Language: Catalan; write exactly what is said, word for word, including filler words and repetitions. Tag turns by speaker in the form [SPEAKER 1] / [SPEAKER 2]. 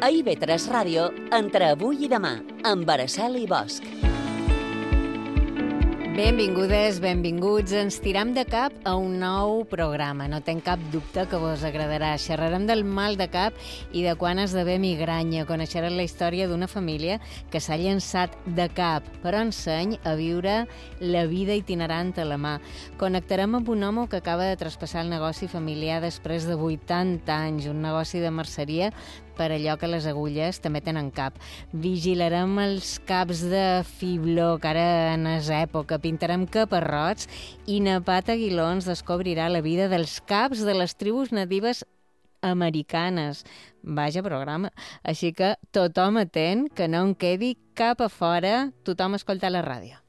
[SPEAKER 1] A I V tres Ràdio, entre avui i demà, amb Araceli Bosch.
[SPEAKER 2] Benvingudes, benvinguts. Ens tiram de cap a un nou programa. No tenc cap dubte que vos agradarà. Xerrarem del mal de cap i de quan esdevé migranya. Coneixerem la història d'una família que s'ha llançat de cap, però enseny a viure la vida itinerant a la mà. Connectarem amb un home que acaba de traspassar el negoci familiar després de vuitanta anys, un negoci de merceria per allò que les agulles també tenen cap. Vigilarem els caps de fibló, que ara en és època, pintarem caparrots i Napat Aguilons descobrirà la vida dels caps de les tribus natives americanes. Vaja programa. Així que tothom atent, que no en quedi cap a fora, tothom escolta la ràdio.